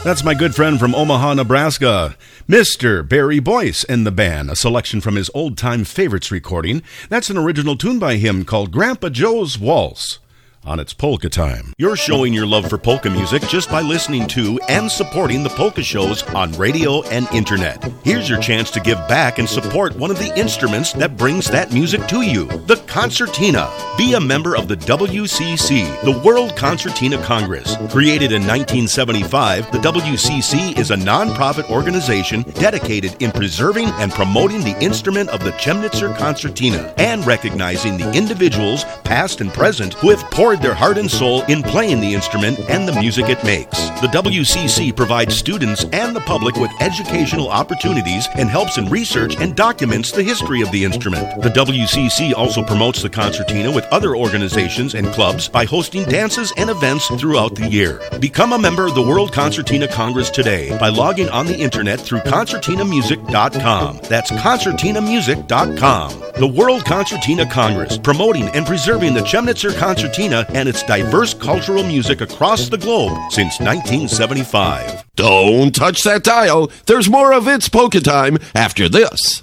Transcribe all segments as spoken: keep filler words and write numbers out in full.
That's my good friend from Omaha, Nebraska, Mister Barry Boyce and the band, a selection from his old-time favorites recording. That's an original tune by him called Grandpa Joe's Waltz. On its Polka Time. You're showing your love for polka music just by listening to and supporting the polka shows on radio and internet. Here's your chance to give back and support one of the instruments that brings that music to you, the concertina. Be a member of the W C C, the World Concertina Congress. Created in nineteen seventy-five, the W C C is a non-profit organization dedicated in preserving and promoting the instrument of the Chemnitzer concertina and recognizing the individuals, past and present, who have poured their heart and soul in playing the instrument and the music it makes. The W C C provides students and the public with educational opportunities and helps in research and documents the history of the instrument. The W C C also promotes the concertina with other organizations and clubs by hosting dances and events throughout the year. Become a member of the World Concertina Congress today by logging on the internet through concertina music dot com. That's concertina music dot com. The World Concertina Congress, promoting and preserving the Chemnitzer concertina and its diverse cultural music across the globe since nineteen seventy-five. Don't touch that dial. There's more of It's Polka Time after this.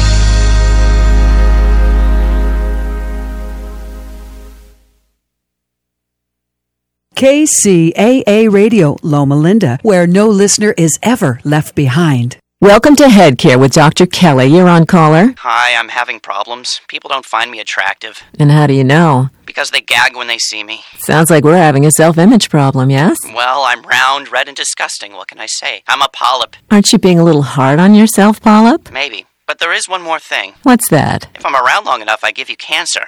K C A A Radio, Loma Linda, where no listener is ever left behind. Welcome to Head Care with Doctor Kelly. You're on caller. Hi, I'm having problems. People don't find me attractive. And how do you know? Because they gag when they see me. Sounds like we're having a self-image problem, yes? Well, I'm round, red, and disgusting. What can I say? I'm a polyp. Aren't you being a little hard on yourself, Polyp? Maybe. But there is one more thing. What's that? If I'm around long enough, I give you cancer.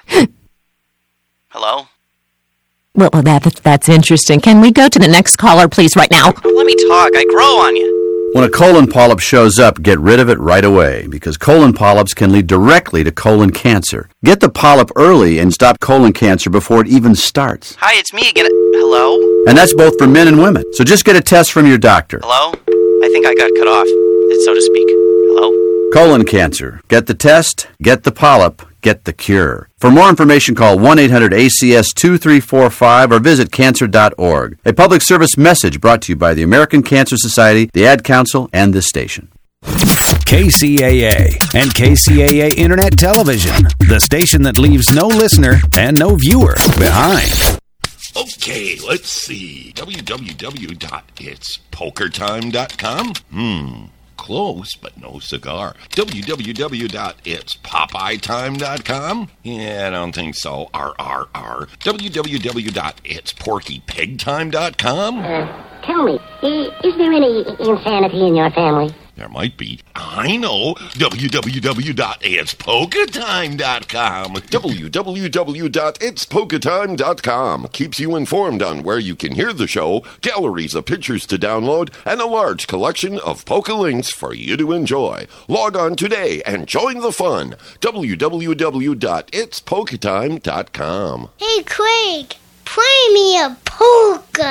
Hello? Well, that, that's interesting. Can we go to the next caller, please, right now? Oh, let me talk. I grow on you. When a colon polyp shows up, get rid of it right away, because colon polyps can lead directly to colon cancer. Get the polyp early and stop colon cancer before it even starts. Hi, it's me again. Hello? And that's both for men and women. So just get a test from your doctor. Hello? I think I got cut off, so to speak. Hello? Colon cancer. Get the test, get the polyp, get the cure. For more information, call one eight hundred A C S two three four five or visit cancer dot org. A public service message brought to you by the American Cancer Society, the Ad Council, and this station. K C A A and K C A A Internet Television, the station that leaves no listener and no viewer behind. Okay, let's see. w w w dot its poker time dot com? Hmm. Close, but no cigar. w w w dot its popeye time dot com? Yeah, I don't think so. R R R. w w w dot its porky pig time dot com? Uh, tell me, is there any insanity in your family? There might be. I know. w w w dot its polka time dot com. w w w dot its polka time dot com keeps you informed on where you can hear the show, galleries of pictures to download, and a large collection of polka links for you to enjoy. Log on today and join the fun. w w w dot its polka time dot com. Hey, Craig, play me a polka.